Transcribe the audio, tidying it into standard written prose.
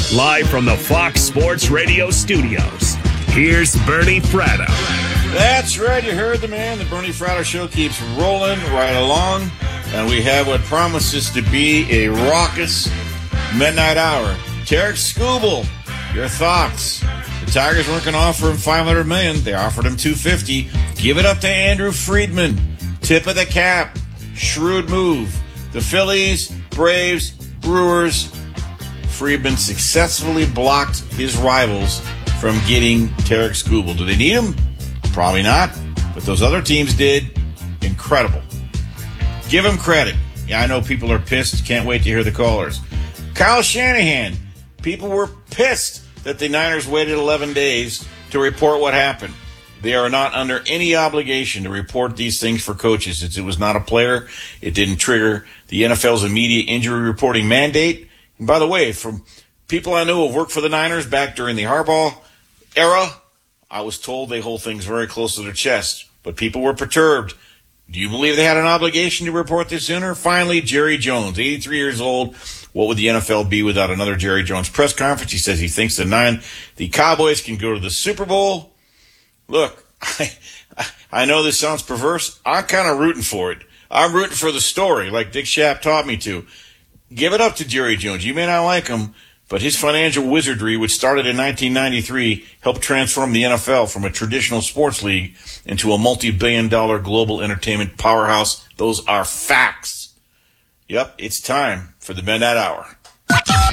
Live from the Fox Sports Radio studios, here's Bernie Fratto. That's right, you heard the man. The Bernie Fratto Show keeps rolling right along, and we have what promises to be a raucous midnight hour. Tarik Skubal, your thoughts? The Tigers weren't going to offer him $500 million. They offered him $250. Give it up to Andrew Friedman. Tip of the cap. Shrewd move. The Phillies, Braves, Brewers. Friedman successfully blocked his rivals from getting Tarik Skubal. Do they need him? Probably not. But those other teams did. Incredible. Give him credit. Yeah, I know people are pissed. Can't wait to hear the callers. Kyle Shanahan. People were pissed that the Niners waited 11 days to report what happened. They are not under any obligation to report these things for coaches. Since it was not a player, it didn't trigger the NFL's immediate injury reporting mandate. And by the way, from people I know who have worked for the Niners back during the Harbaugh era, I was told they hold things very close to their chest. But people were perturbed. Do you believe they had an obligation to report this sooner? Finally, Jerry Jones, 83 years old. What would the NFL be without another Jerry Jones press conference? He says he thinks the Cowboys can go to the Super Bowl. Look, I know this sounds perverse. I'm kind of rooting for it. I'm rooting for the story, like Dick Schaap taught me to. Give it up to Jerry Jones. You may not like him, but his financial wizardry, which started in 1993, helped transform the NFL from a traditional sports league into a multi-billion-dollar global entertainment powerhouse. Those are facts. Yep, it's time for the Midnight Hour.